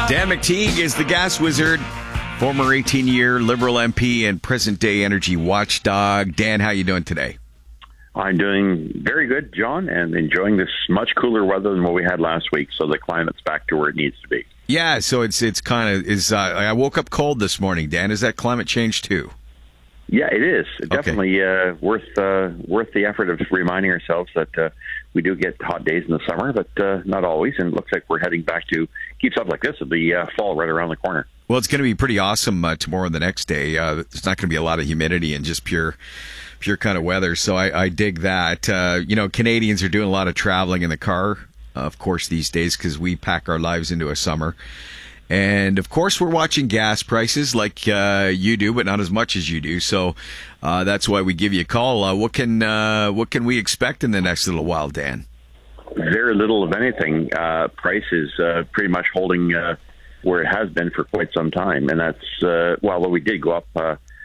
Dan McTeague is the gas wizard, former 18-year Liberal MP and present-day energy watchdog. Dan, how you doing today? I'm doing very good, John, and enjoying this much cooler weather than what we had last week, so the climate's back to where it needs to be. Yeah, so it's kind of I woke up cold this morning, Dan. Is that climate change too? Yeah, it is. Definitely worth the effort of reminding ourselves that we do get hot days in the summer, but not always, and it looks like we're heading back to, keeps up like this, the fall right around the corner. Well, it's going to be pretty awesome tomorrow and the next day. There's not going to be a lot of humidity and just pure kind of weather, so I dig that. Canadians are doing a lot of traveling in the car, of course, these days because we pack our lives into a summer. And, of course, we're watching gas prices like you do, but not as much as you do. So that's why we give you a call. What can we expect in the next little while, Dan? Very little of anything. Price is pretty much holding where it has been for quite some time. And that's, we did go up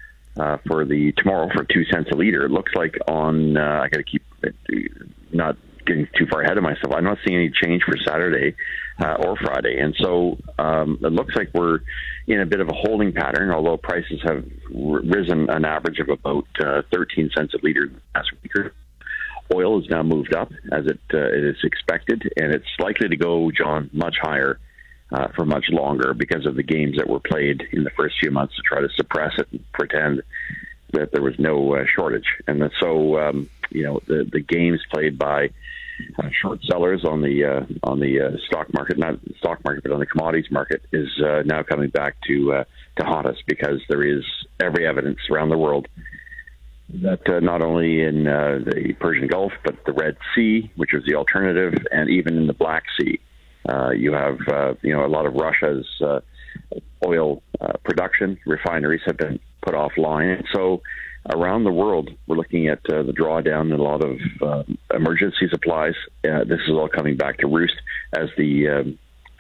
for the tomorrow for 2 cents a liter. It looks like on, I got to keep not getting too far ahead of myself. I'm not seeing any change for Saturday or Friday. And so it looks like we're in a bit of a holding pattern, although prices have risen an average of about 13 cents a liter last week. Oil has now moved up as it is expected, and it's likely to go, John, much higher for much longer because of the games that were played in the first few months to try to suppress it and pretend that there was no shortage. And so, the games played by short sellers on the stock market, not the stock market, but on the commodities market, is now coming back to haunt us because there is every evidence around the world that not only in the Persian Gulf, but the Red Sea, which is the alternative, and even in the Black Sea, you have a lot of Russia's oil production refineries have been put offline, and so around the world, we're looking at the drawdown in a lot of emergency supplies. This is all coming back to roost as the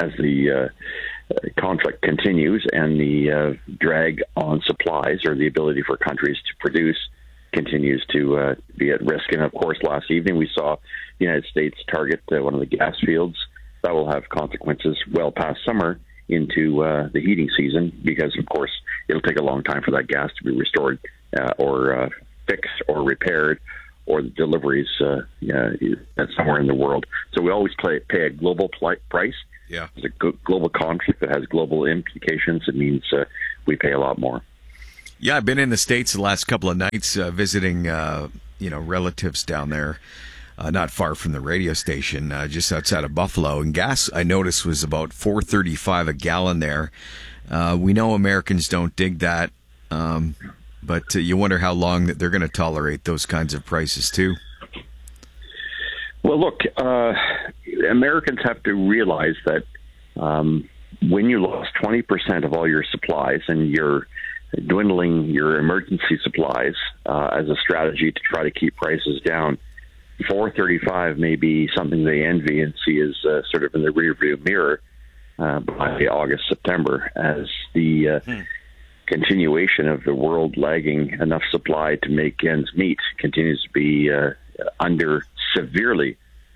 conflict continues and the drag on supplies, or the ability for countries to produce, continues to be at risk. And of course, last evening we saw the United States target one of the gas fields. That will have consequences well past summer into the heating season, because of course it'll take a long time for that gas to be restored or fixed or repaired, or the deliveries somewhere in the world. So we always pay a global price. Yeah, it's a global conflict that has global implications. It means we pay a lot more. Yeah, I've been in the States the last couple of nights visiting relatives down there. Not far from the radio station, just outside of Buffalo. And gas, I noticed, was about $4.35 a gallon there. We know Americans don't dig that, but you wonder how long that they're going to tolerate those kinds of prices too. Well, look, Americans have to realize that when you lost 20% of all your supplies and you're dwindling your emergency supplies as a strategy to try to keep prices down, $4.35 may be something they envy and see as sort of in the rearview mirror by August, September, as the continuation of the world lagging enough supply to make ends meet continues to be severely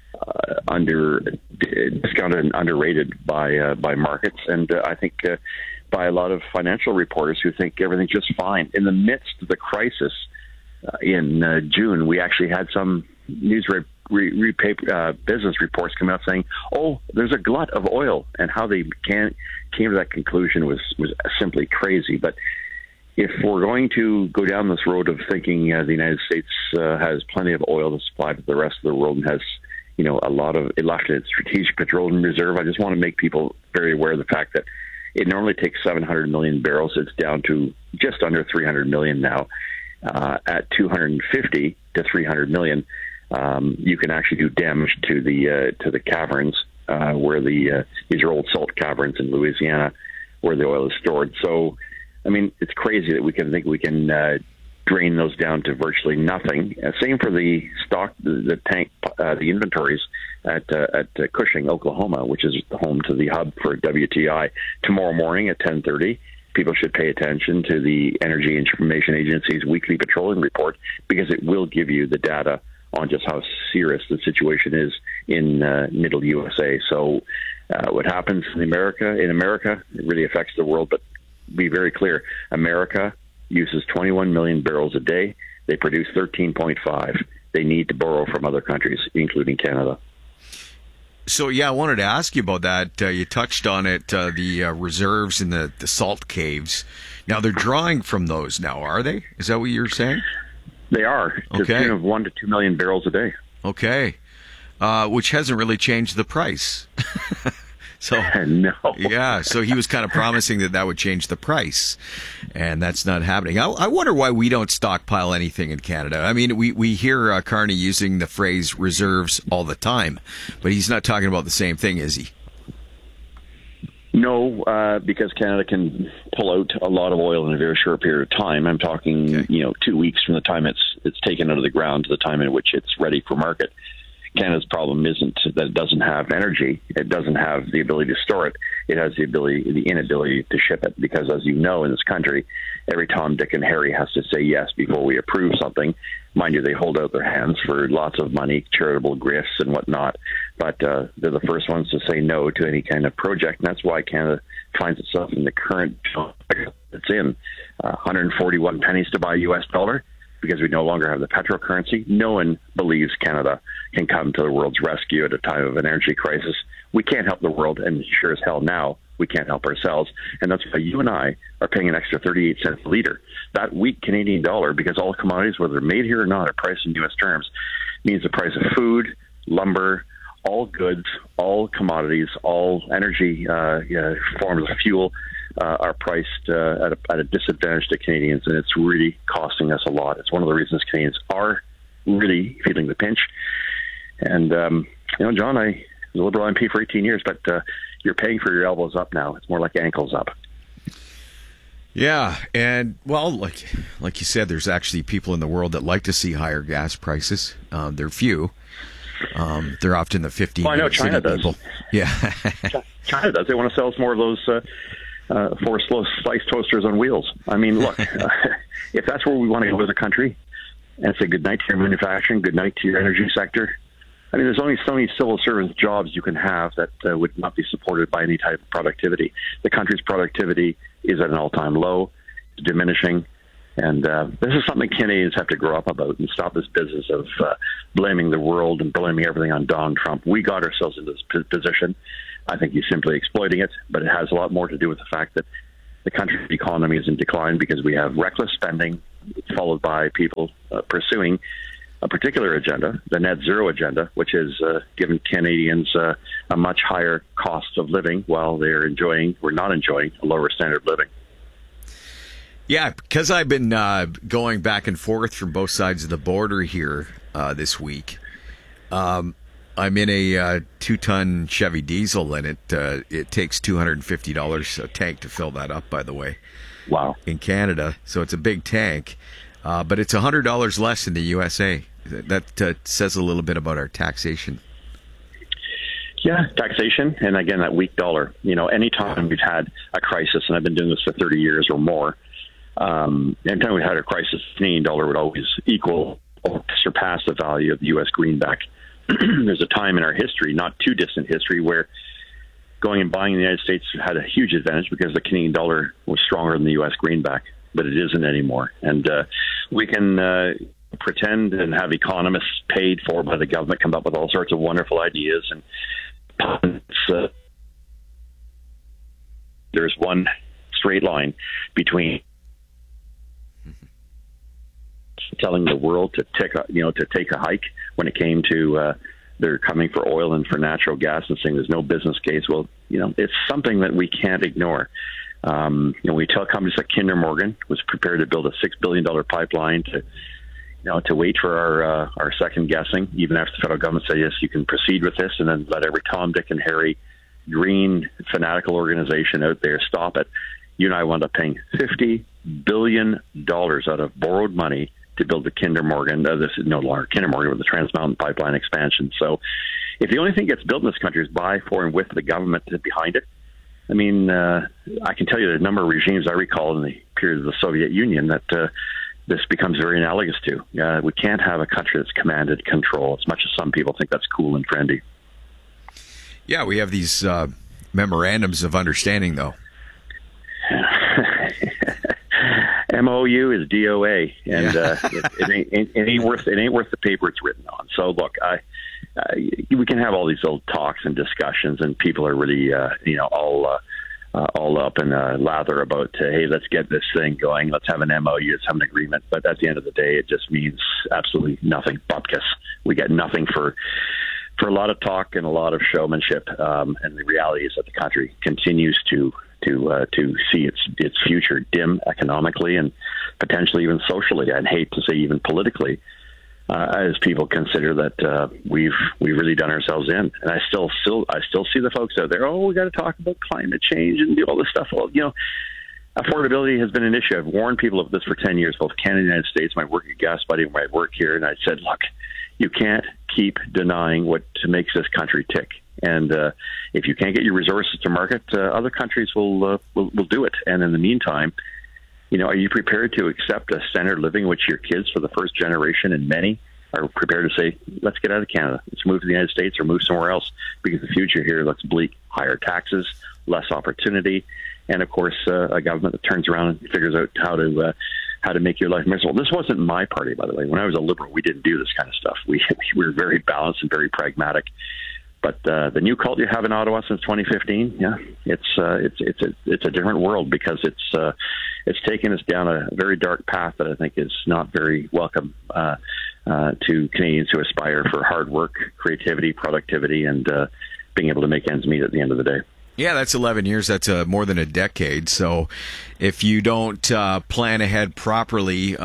discounted and underrated by markets, and I think by a lot of financial reporters who think everything's just fine. In the midst of the crisis in June, we actually had some news business reports come out saying, "Oh, there's a glut of oil," and how they came to that conclusion was simply crazy. But if we're going to go down this road of thinking the United States has plenty of oil to supply to the rest of the world and has a lot of it left in its strategic petroleum reserve, I just want to make people very aware of the fact that it normally takes 700 million barrels. It's down to just under 300 million now. At 250 to 300 million, you can actually do damage to the caverns where these are old salt caverns in Louisiana where the oil is stored. So, I mean, it's crazy that we can drain those down to virtually nothing. Same for the stock, the tank, the inventories at Cushing, Oklahoma, which is home to the hub for WTI. Tomorrow morning at 10:30. People should pay attention to the Energy Information Agency's weekly petroleum report, because it will give you the data on just how serious the situation is in middle USA. So What happens in America, it really affects the world. But be very clear, America uses 21 million barrels a day. They produce 13.5. They need to borrow from other countries, including Canada. So, yeah, I wanted to ask you about that. You touched on it, the reserves in the salt caves. Now, they're drawing from those now, are they? Is that what you're saying? They are. To the tune of 1 to 2 million barrels a day. Okay. Which hasn't really changed the price. So no. Yeah, so he was kind of promising that would change the price, and that's not happening. I wonder why we don't stockpile anything in Canada. I mean, we hear Carney using the phrase reserves all the time, but he's not talking about the same thing, is he? No, because Canada can pull out a lot of oil in a very short period of time. I'm talking, 2 weeks from the time it's taken out of the ground to the time in which it's ready for market. Canada's problem isn't that it doesn't have energy. It doesn't have the ability to store it. It has the inability to ship it. Because as you know, in this country, every Tom, Dick, and Harry has to say yes before we approve something. Mind you, they hold out their hands for lots of money, charitable gifts and whatnot. But they're the first ones to say no to any kind of project. And that's why Canada finds itself in the current it's in. 141 pennies to buy a U.S. dollar. Because we no longer have the petro currency. No one believes Canada can come to the world's rescue at a time of an energy crisis. We can't help the world, and sure as hell now, we can't help ourselves. And that's why you and I are paying an extra 38 cents a litre. That weak Canadian dollar, because all commodities, whether they're made here or not, are priced in U.S. terms, means the price of food, lumber, all goods, all commodities, all energy forms of fuel are priced at a disadvantage to Canadians, and it's really costing us a lot. It's one of the reasons Canadians are really feeling the pinch. And, John, I was a Liberal MP for 18 years, but you're paying for your elbows up now. It's more like ankles up. Yeah, and, well, like you said, there's actually people in the world that like to see higher gas prices. They're few. They're often the 50 I know China does. People. Yeah. China does. They want to sell us more of those for sliced toasters on wheels. I mean, look, if that's where we want to go as a country, and say good night to your manufacturing, good night to your energy sector. I mean, there's only so many civil servant jobs you can have that would not be supported by any type of productivity. The country's productivity is at an all-time low, it's diminishing, and this is something Canadians have to grow up about and stop this business of blaming the world and blaming everything on Donald Trump. We got ourselves into this position. I think he's simply exploiting it, but it has a lot more to do with the fact that the country's economy is in decline because we have reckless spending followed by people pursuing a particular agenda, the net zero agenda, which has given Canadians a much higher cost of living while we're not enjoying a lower standard of living. Yeah, because I've been going back and forth from both sides of the border here this week. I'm in a 2-ton Chevy diesel, and it takes $250 a tank to fill that up, by the way. Wow. In Canada. So it's a big tank, but it's $100 less in the USA. That says a little bit about our taxation. Yeah, taxation, and again, that weak dollar. Anytime we've had a crisis, and I've been doing this for 30 years or more, anytime we had a crisis, the Canadian dollar would always equal or surpass the value of the U.S. greenback. There's a time in our history, not too distant history, where going and buying in the United States had a huge advantage because the Canadian dollar was stronger than the U.S. greenback, but it isn't anymore. And we can pretend and have economists paid for by the government come up with all sorts of wonderful ideas. And there's one straight line between telling the world to take a hike when it came to they're coming for oil and for natural gas and saying there's no business case. Well, it's something that we can't ignore. We tell companies like Kinder Morgan was prepared to build a $6 billion pipeline to wait for our second guessing, even after the federal government said, yes, you can proceed with this, and then let every Tom, Dick, and Harry green fanatical organization out there stop it. You and I wound up paying $50 billion out of borrowed money to build the Kinder Morgan. This is no longer Kinder Morgan, but the Trans Mountain Pipeline expansion. So if the only thing gets built in this country is by, for, and with the government behind it, I mean, I can tell you the number of regimes I recall in the period of the Soviet Union that this becomes very analogous to. We can't have a country that's commanded control, as much as some people think that's cool and trendy. Yeah, we have these memorandums of understanding, though. MOU is DOA, and it ain't worth the paper it's written on. So look, we can have all these little talks and discussions, and people are really all up in lather about hey, let's get this thing going, let's have an MOU, let's have an agreement. But at the end of the day, it just means absolutely nothing. Bupkis. We get nothing for a lot of talk and a lot of showmanship, and the reality is that the country continues to see its future dim economically and potentially even socially. I'd hate to say even politically, as people consider that we've really done ourselves in. And I still see the folks out there. Oh, we got to talk about climate change and do all this stuff. Well, affordability has been an issue. I've warned people of this for 10 years, both Canada and the United States. My work at Gas Buddy, where I work here, and I said, look, you can't keep denying what makes this country tick. And if you can't get your resources to market, other countries will do it. And in the meantime, are you prepared to accept a standard of living in which your kids, for the first generation and many, are prepared to say, let's get out of Canada, let's move to the United States or move somewhere else because the future here looks bleak, higher taxes, less opportunity, and of course a government that turns around and figures out how to make your life miserable. This wasn't my party, by the way. When I was a Liberal, we didn't do this kind of stuff. We were very balanced and very pragmatic. But the new cult you have in Ottawa since 2015, it's a different world because it's taken us down a very dark path that I think is not very welcome to Canadians who aspire for hard work, creativity, productivity, and being able to make ends meet at the end of the day. Yeah, that's 11 years. That's more than a decade. So if you don't plan ahead properly,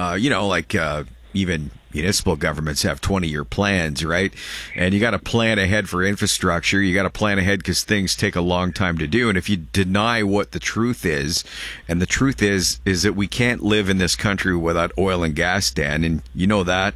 even municipal governments have 20-year plans, right? And you got to plan ahead for infrastructure. You got to plan ahead because things take a long time to do. And if you deny what the truth is, and the truth is that we can't live in this country without oil and gas, Dan, and you know that.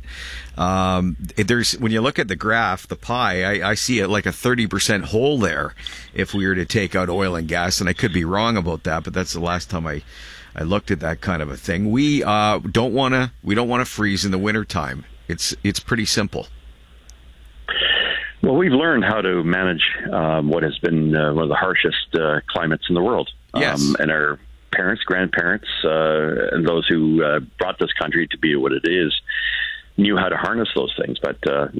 When you look at the graph, the pie, I see it like a 30% hole there if we were to take out oil and gas, and I could be wrong about that, but that's the last time I looked at that kind of a thing. We don't want to freeze in the wintertime. It's pretty simple. Well, we've learned how to manage what has been one of the harshest climates in the world. Yes. And our parents, grandparents, and those who brought this country to be what it is knew how to harness those things. But,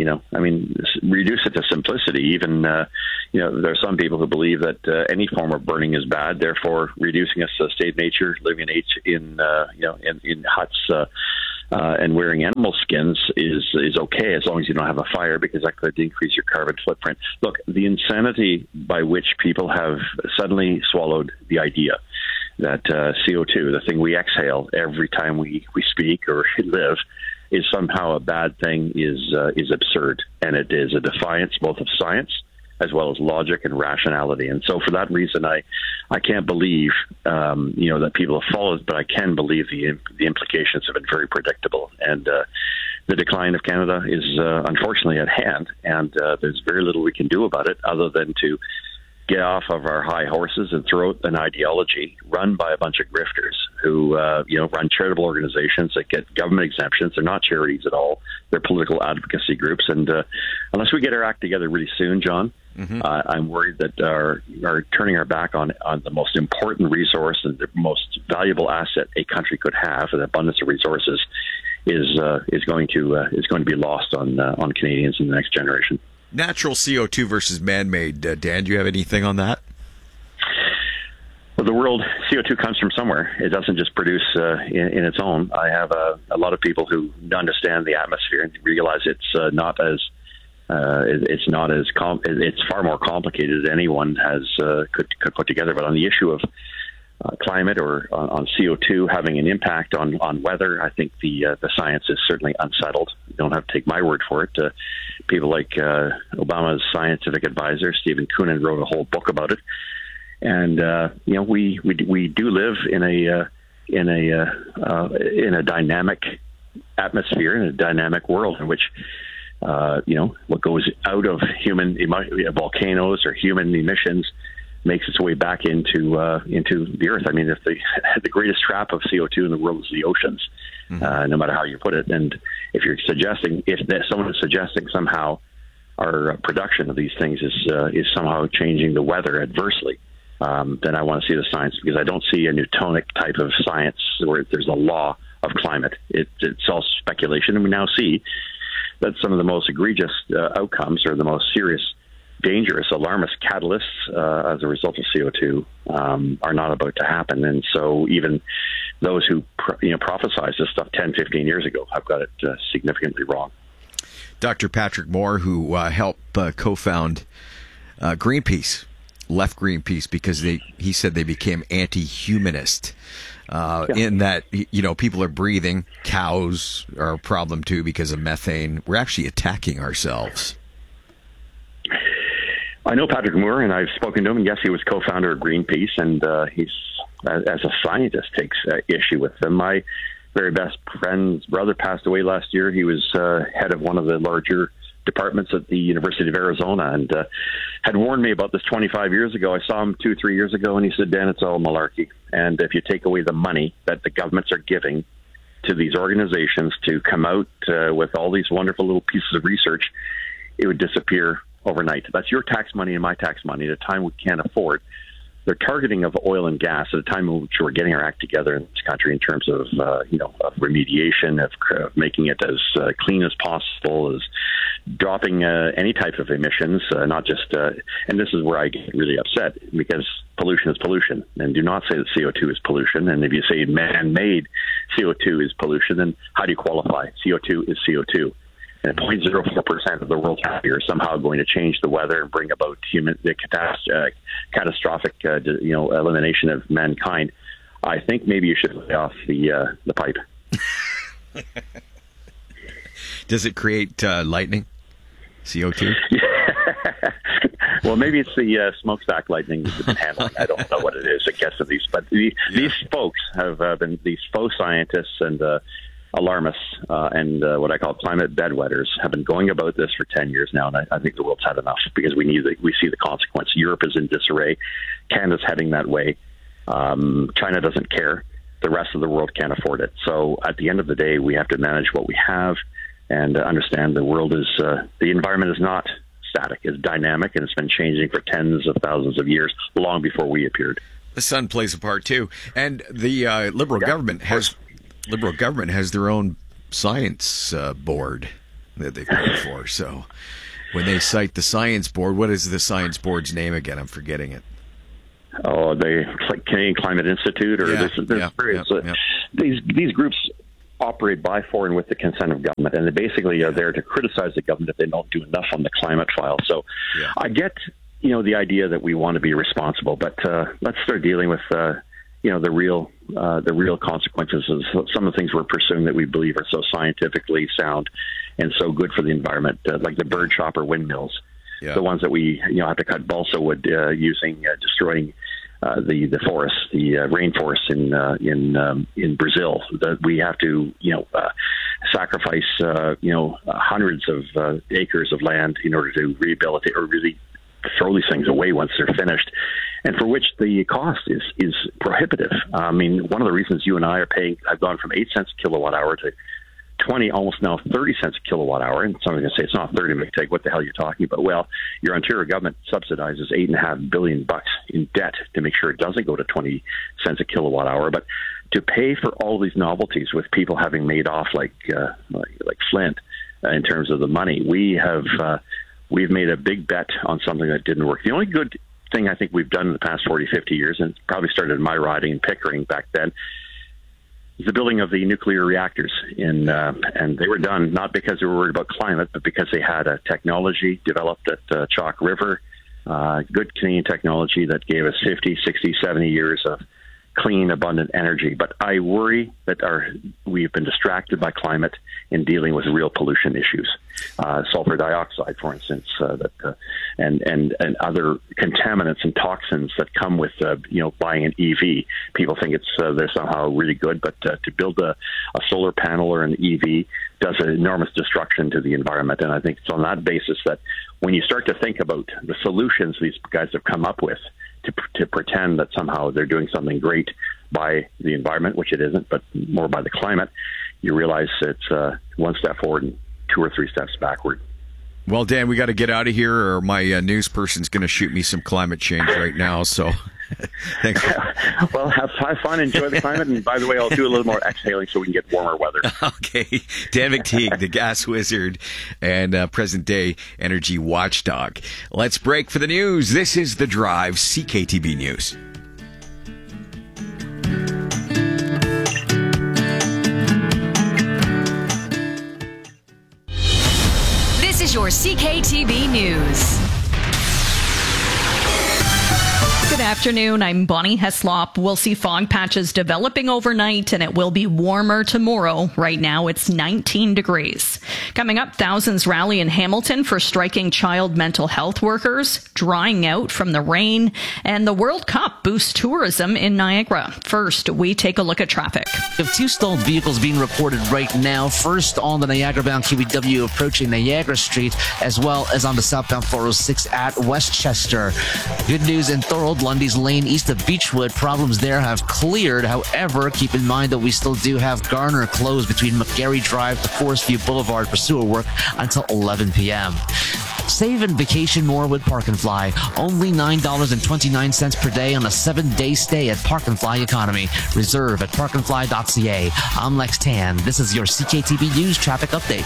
reduce it to simplicity. Even, there are some people who believe that any form of burning is bad, therefore reducing us to state nature, living in huts and wearing animal skins is okay as long as you don't have a fire, because that could increase your carbon footprint. Look, the insanity by which people have suddenly swallowed the idea that CO2, the thing we exhale every time we speak or live, is somehow a bad thing is absurd, and it is a defiance both of science as well as logic and rationality. And so for that reason, I can't believe that people have followed, but I can believe the implications have been very predictable. And the decline of Canada is unfortunately at hand, and there's very little we can do about it other than to get off of our high horses and throw out an ideology run by a bunch of grifters who, run charitable organizations that get government exemptions. They're not charities at all. They're political advocacy groups. And unless we get our act together really soon, John, I'm worried that our turning our back on the most important resource and the most valuable asset a country could have, an abundance of resources, is going to be lost on Canadians in the next generation. Natural CO2 versus man-made. Dan, do you have anything on that? Well, the world, CO2 comes from somewhere. It doesn't just produce in its own. I have a lot of people who understand the atmosphere and realize it's far more complicated than anyone could put together. But on the issue of climate or on CO2 having an impact on weather, I think the science is certainly unsettled. You don't have to take my word for it. People like Obama's scientific advisor, Stephen Koonin, wrote a whole book about it. And we do live in a dynamic atmosphere, in a dynamic world in which what goes out of human volcanoes or human emissions makes its way back into the earth. I mean, if the greatest trap of CO2 in the world is the oceans, no matter how you put it. And if someone is suggesting somehow our production of these things is somehow changing the weather adversely, then I want to see the science, because I don't see a Newtonic type of science where there's a law of climate. It's all speculation, and we now see that some of the most egregious outcomes, or the most serious, dangerous, alarmist catalysts as a result of CO2 are not about to happen. And so even those who prophesized this stuff 10, 15 years ago have got it significantly wrong. Dr. Patrick Moore, who helped co-found Greenpeace, left Greenpeace because he said they became anti-humanist. In that, people are breathing. Cows are a problem too because of methane. We're actually attacking ourselves. I know Patrick Moore, and I've spoken to him. And yes, he was co-founder of Greenpeace, and he's, as a scientist, takes issue with them. My very best friend's brother passed away last year. He was head of one of the larger departments at the University of Arizona, and had warned me about this 25 years ago. I saw him 2-3 years ago, and he said, Dan, it's all malarkey. And if you take away the money that the governments are giving to these organizations to come out with all these wonderful little pieces of research, it would disappear overnight. That's your tax money and my tax money at a time we can't afford. They're targeting of oil and gas at a time in which we're getting our act together in this country in terms of, of remediation, of making it as clean as possible, as dropping any type of emissions, not just, and this is where I get really upset, because pollution is pollution, and do not say that CO2 is pollution. And if you say man-made CO2 is pollution, then how do you qualify? CO2 is CO2. And 0.04% of the world's atmosphere is somehow going to change the weather and bring about the catastrophic, elimination of mankind. I think maybe you should lay off the pipe. Does it create lightning? CO2? Well, maybe it's the smokestack lightning that's been handling. I don't know what it is. I guess of these, but these folks have been, these faux scientists and alarmists and what I call climate bedwetters have been going about this for 10 years now, and I think the world's had enough, because we see the consequence. Europe is in disarray. Canada's heading that way. China doesn't care. The rest of the world can't afford it. So at the end of the day, we have to manage what we have and understand the world is, the environment is not static. It's dynamic, and it's been changing for tens of thousands of years, long before we appeared. The sun plays a part too. And the Liberal government has their own science board that they paid for. So when they cite the science board, what is the science board's name again? I'm forgetting it. Oh, it's like Canadian Climate Institute, or these groups operate by, for, and with the consent of government, and they basically are there to criticize the government if they don't do enough on the climate file. So I get, the idea that we want to be responsible, but let's start dealing with the real consequences of some of the things we're pursuing that we believe are so scientifically sound and so good for the environment, like the bird shopper windmills, the ones that we have to cut balsa wood using destroying the forests, the rainforests in Brazil. That we have to sacrifice hundreds of acres of land in order to rehabilitate, or really throw these things away once they're finished, and for which the cost is prohibitive. I mean, one of the reasons you and I have gone from 8 cents a kilowatt hour to 20, almost now 30 cents a kilowatt hour. And someone's going to say, it's not 30, McTagg, what the hell are you talking about? Well, your Ontario government subsidizes $8.5 billion in debt to make sure it doesn't go to 20 cents a kilowatt hour. But to pay for all these novelties, with people having made off like Flint in terms of the money, we've made a big bet on something that didn't work. The only good thing I think we've done in the past 40, 50 years, and probably started in my riding in Pickering back then, is the building of the nuclear reactors. And they were done not because they were worried about climate, but because they had a technology developed at Chalk River, good Canadian technology that gave us 50, 60, 70 years of clean, abundant energy. But I worry that we've been distracted by climate in dealing with real pollution issues. Sulfur dioxide, for instance, and other contaminants and toxins that come with buying an EV. People think they're somehow really good, but to build a solar panel or an EV does an enormous destruction to the environment. And I think it's on that basis that when you start to think about the solutions these guys have come up with, to pretend that somehow they're doing something great by the environment, which it isn't, but more by the climate, you realize it's one step forward and 2 or 3 steps backward. Well, Dan, we got to get out of here, or my news person's going to shoot me some climate change right now. So, thanks. Well, have fun, enjoy the climate, and by the way, I'll do a little more exhaling so we can get warmer weather. Okay, Dan McTeague, the gas wizard and present-day energy watchdog. Let's break for the news. This is The Drive, CKTB News. This is your CKTB News. Good afternoon. I'm Bonnie Heslop. We'll see fog patches developing overnight, and it will be warmer tomorrow. Right now, it's 19 degrees. Coming up, thousands rally in Hamilton for striking child mental health workers, drying out from the rain, and the World Cup boosts tourism in Niagara. First, we take a look at traffic. We have two stalled vehicles being reported right now. First on the Niagara-bound QEW approaching Niagara Street, as well as on the southbound 406 at Westchester. Good news in Thorold, Lundy's Lane east of Beechwood. Problems there have cleared. However, keep in mind that we still do have Garner closed between McGarry Drive to Forest View Boulevard for sewer work until 11 p.m. Save and vacation more with Park and Fly. Only $9.29 per day on a 7-day stay at Park and Fly Economy. Reserve at parkandfly.ca. I'm Lex Tan. This is your CKTB News traffic update.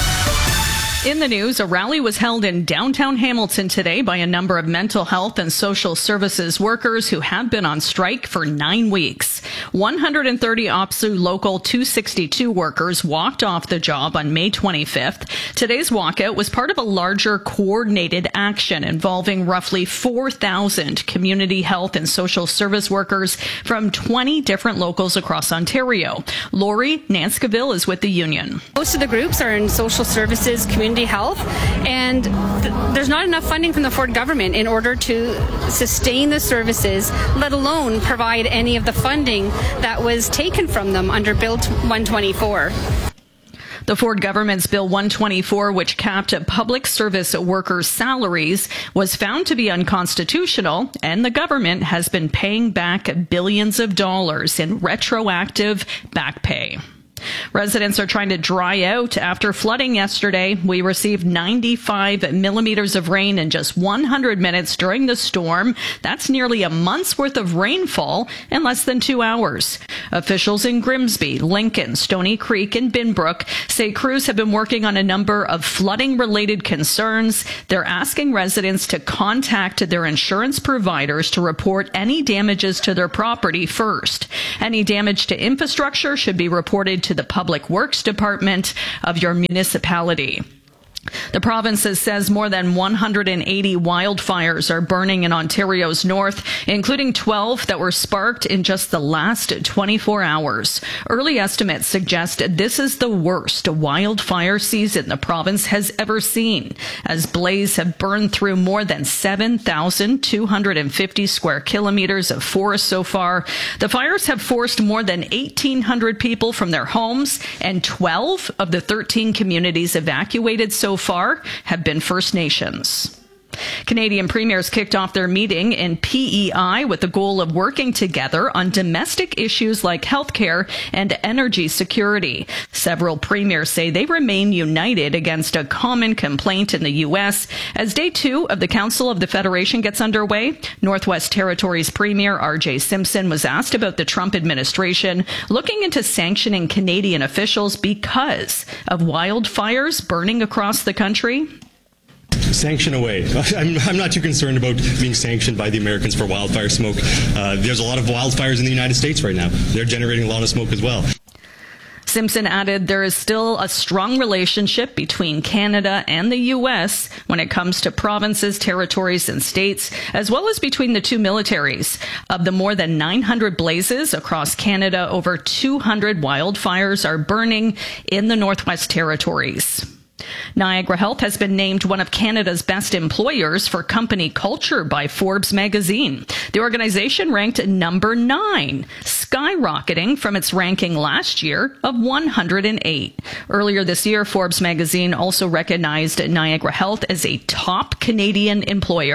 In the news, a rally was held in downtown Hamilton today by a number of mental health and social services workers who have been on strike for 9 weeks. 130 OPSEU Local 262 workers walked off the job on May 25th. Today's walkout was part of a larger coordinated action involving roughly 4,000 community health and social service workers from 20 different locals across Ontario. Lori Nanscaville is with the union. Most of the groups are in social services, community health, and there's not enough funding from the Ford government in order to sustain the services, let alone provide any of the funding that was taken from them under Bill 124. The Ford government's Bill 124, which capped public service workers' salaries, was found to be unconstitutional, and the government has been paying back billions of dollars in retroactive back pay. Residents are trying to dry out after flooding yesterday. We received 95 millimeters of rain in just 100 minutes during the storm. That's nearly a month's worth of rainfall in less than 2 hours. Officials in Grimsby, Lincoln, Stony Creek, and Binbrook say crews have been working on a number of flooding-related concerns. They're asking residents to contact their insurance providers to report any damages to their property first. Any damage to infrastructure should be reported to the Public Works Department of your municipality. The province says more than 180 wildfires are burning in Ontario's north, including 12 that were sparked in just the last 24 hours. Early estimates suggest this is the worst wildfire season the province has ever seen, as blaze have burned through more than 7,250 square kilometers of forest so far. The fires have forced more than 1,800 people from their homes, and 12 of the 13 communities evacuated so far have been First Nations. Canadian premiers kicked off their meeting in PEI with the goal of working together on domestic issues like healthcare and energy security. Several premiers say they remain united against a common complaint in the U.S. As day 2 of the Council of the Federation gets underway, Northwest Territories Premier R.J. Simpson was asked about the Trump administration looking into sanctioning Canadian officials because of wildfires burning across the country. Sanction away. I'm not too concerned about being sanctioned by the Americans for wildfire smoke. There's a lot of wildfires in the United States right now. They're generating a lot of smoke as well. Simpson added there is still a strong relationship between Canada and the U.S. when it comes to provinces, territories, and states, as well as between the two militaries. Of the more than 900 blazes across Canada, over 200 wildfires are burning in the Northwest Territories. Niagara Health has been named one of Canada's best employers for company culture by Forbes magazine. The organization ranked number 9, skyrocketing from its ranking last year of 108. Earlier this year, Forbes magazine also recognized Niagara Health as a top Canadian employer.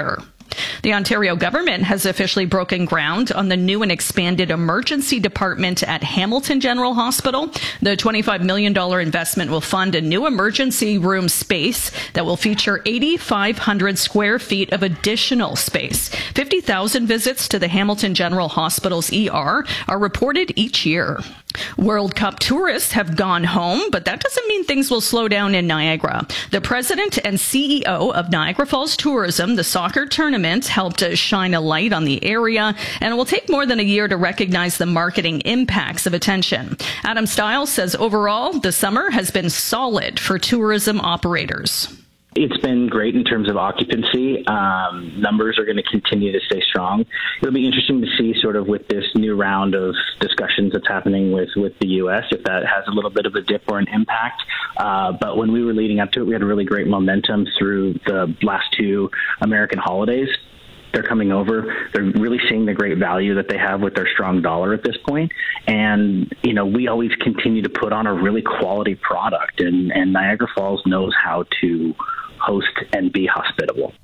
The Ontario government has officially broken ground on the new and expanded emergency department at Hamilton General Hospital. The $25 million investment will fund a new emergency room space that will feature 8,500 square feet of additional space. 50,000 visits to the Hamilton General Hospital's ER are reported each year. World Cup tourists have gone home, but that doesn't mean things will slow down in Niagara. The president and CEO of Niagara Falls Tourism, the soccer tournament, helped shine a light on the area, and it will take more than a year to recognize the marketing impacts of attention. Adam Stiles says overall, the summer has been solid for tourism operators. It's been great in terms of occupancy. Numbers are going to continue to stay strong. It'll be interesting to see sort of with this new round of discussions that's happening with the U.S., if that has a little bit of a dip or an impact. But when we were leading up to it, we had a really great momentum through the last two American holidays. They're coming over. They're really seeing the great value that they have with their strong dollar at this point. And, you know, we always continue to put on a really quality product, and Niagara Falls knows how to host and be hospitable.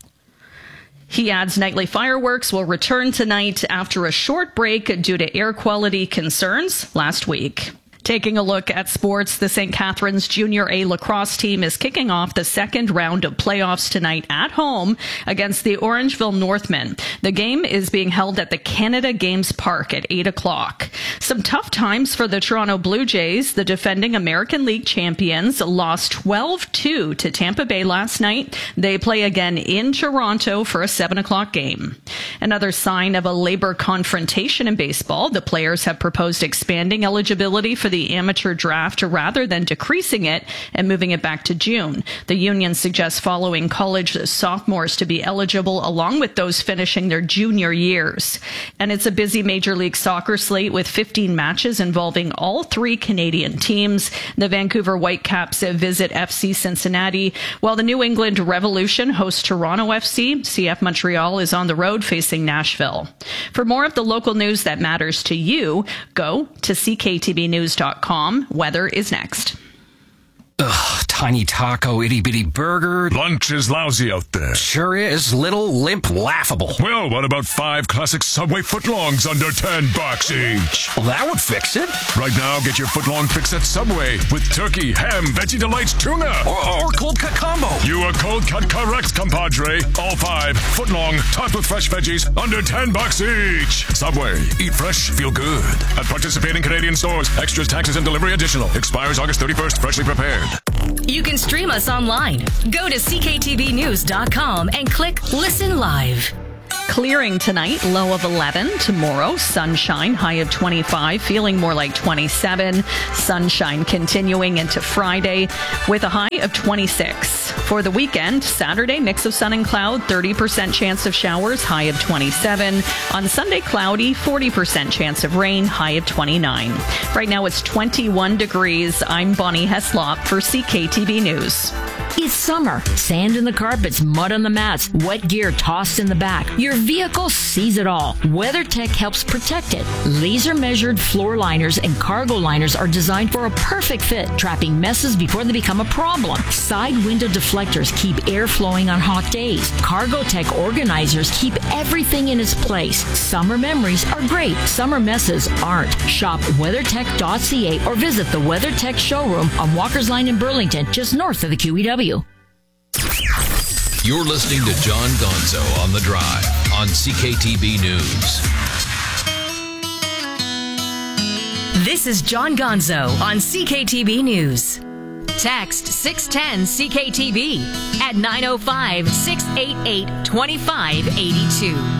He adds nightly fireworks will return tonight after a short break due to air quality concerns last week. Taking a look at sports, the St. Catharines Junior A lacrosse team is kicking off the second round of playoffs tonight at home against the Orangeville Northmen. The game is being held at the Canada Games Park at 8 o'clock. Some tough times for the Toronto Blue Jays. The defending American League champions lost 12-2 to Tampa Bay last night. They play again in Toronto for a 7 o'clock game. Another sign of a labor confrontation in baseball. The players have proposed expanding eligibility for the amateur draft rather than decreasing it and moving it back to June. The union suggests following college sophomores to be eligible along with those finishing their junior years. And it's a busy Major League Soccer slate with 15 matches involving all three Canadian teams. The Vancouver Whitecaps visit FC Cincinnati, while the New England Revolution hosts Toronto FC. CF Montreal is on the road facing Nashville. For more of the local news that matters to you, go to CKTBnews.com. Weather is next. Ugh, tiny taco, itty-bitty burger. Lunch is lousy out there. Sure is. Little, limp, laughable. Well, what about 5 classic Subway footlongs under $10 each? Well, that would fix it. Right now, get your footlong fix at Subway with turkey, ham, Veggie Delights, tuna. Or cold cut combo. You are cold cut correct, compadre. All 5 footlong, topped with fresh veggies, under $10 each. Subway. Eat fresh, feel good. At participating Canadian stores. Extras, taxes, and delivery additional. Expires August 31st. Freshly prepared. You can stream us online. Go to CKTBnews.com and click Listen Live. Clearing tonight, low of 11. Tomorrow, sunshine, high of 25, feeling more like 27. Sunshine continuing into Friday with a high of 26. For the weekend, Saturday, mix of sun and cloud, 30% chance of showers, high of 27. On Sunday, cloudy, 40% chance of rain, high of 29. Right now, it's 21 degrees. I'm Bonnie Heslop for CKTB News. It's summer. Sand in the carpets, mud on the mats, wet gear tossed in the back. Your vehicle sees it all. WeatherTech helps protect it. Laser-measured floor liners and cargo liners are designed for a perfect fit, trapping messes before they become a problem. Side window deflectors keep air flowing on hot days. CargoTech organizers keep everything in its place. Summer memories are great. Summer messes aren't. Shop WeatherTech.ca or visit the WeatherTech showroom on Walker's Line in Burlington, just north of the QEW. You're listening to John Gonzo on The Drive on CKTB News. This is John Gonzo on CKTB News. Text 610-CKTB at 905-688-2582.